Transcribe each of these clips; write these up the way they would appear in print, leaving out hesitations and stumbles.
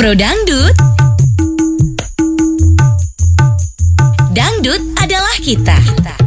Pro Dangdut. Dangdut adalah kita.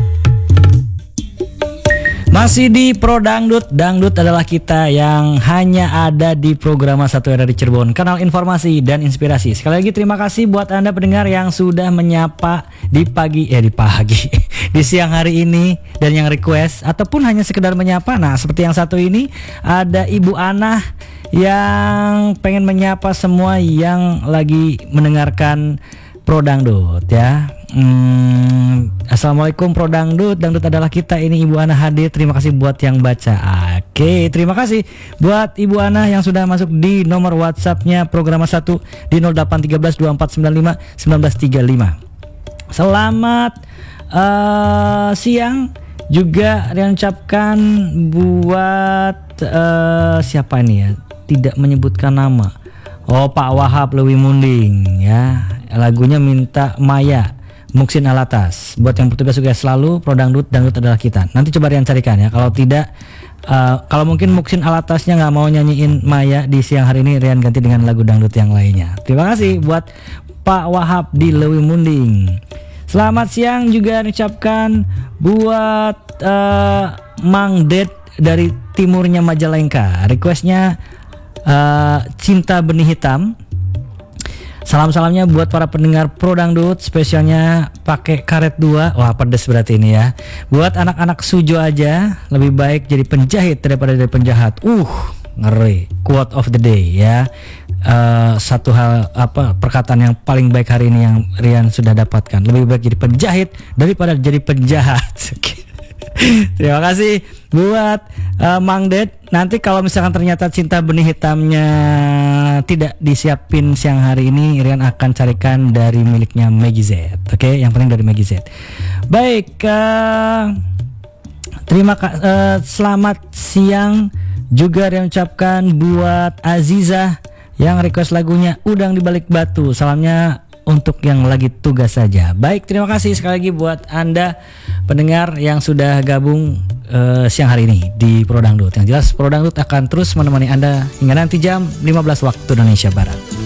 Masih di Pro Dangdut, Dangdut adalah kita yang hanya ada di program Satu Era di Cirebon, kanal informasi dan inspirasi. Sekali lagi terima kasih buat Anda pendengar yang sudah menyapa di pagi, di siang hari ini dan yang request ataupun hanya sekedar menyapa. Nah, seperti yang satu ini ada Ibu Ana yang pengen menyapa semua yang lagi mendengarkan Pro Dangdut ya. Assalamualaikum Pro Dangdut, Dangdut adalah kita, ini Ibu Ana hadir. Terima kasih buat yang baca. Oke, terima kasih buat Ibu Ana yang sudah masuk di nomor WhatsAppnya program 1 di 081324951935. Selamat siang juga diucapkan buat siapa nih ya, tidak menyebutkan nama. Oh, Pak Wahab Lewi Munding ya. Lagunya Minta Maya Muksin Alatas. Buat yang bertugas juga selalu Pro Dangdut, Dangdut adalah kita. Nanti coba Rian carikan ya. Kalau tidak, kalau mungkin Muksin Alatasnya nggak mau nyanyiin Maya di siang hari ini, Rian ganti dengan lagu dangdut yang lainnya. Terima kasih buat Pak Wahab di Lewi Munding. Selamat siang juga diucapkan buat Mang Ded dari timurnya Majalengka. Requestnya Cinta Benih Hitam. Salam-salamnya buat para pendengar Pro Dangdut, spesialnya pakai karet 2. Wah, pedes berarti ini ya. Buat anak-anak Sujo aja, lebih baik jadi penjahit daripada jadi penjahat. Ngeri. Quote of the day ya. Satu hal perkataan yang paling baik hari ini yang Rian sudah dapatkan. Lebih baik jadi penjahit daripada jadi penjahat. Terima kasih buat Mang Ded. Nanti kalau misalkan ternyata Cinta Benih Hitamnya tidak disiapin siang hari ini, Rian akan carikan dari miliknya Maggie Z. Oke, yang penting dari Maggie Z. Baik, selamat siang juga Rian ucapkan buat Aziza yang request lagunya Udang di Balik Batu. Salamnya untuk yang lagi tugas saja. Baik, terima kasih sekali lagi buat Anda pendengar yang sudah gabung siang hari ini di Pro Dangdut. Yang jelas Pro Dangdut akan terus menemani Anda hingga nanti jam 15 waktu Indonesia Barat.